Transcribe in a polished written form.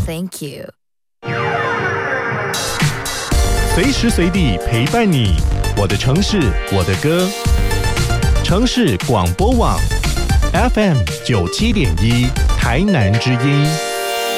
Thank you。 随时随地陪伴你，我的城市，我的歌。城市广播网 FM 97.1，台南之音。